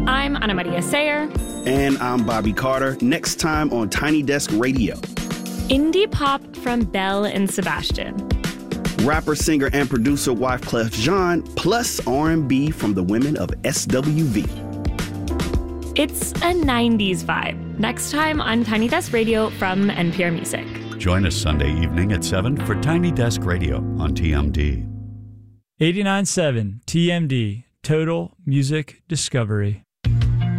I'm Ana Maria Sayer. And I'm Bobby Carter. Next time on Tiny Desk Radio. Indie pop from Belle and Sebastian. Rapper, singer, and producer Wyclef Jean, plus R&B from the women of SWV. It's a 90s vibe. Next time on Tiny Desk Radio from NPR Music. Join us Sunday evening at 7 for Tiny Desk Radio on TMD. 89.7 TMD, Total Music Discovery.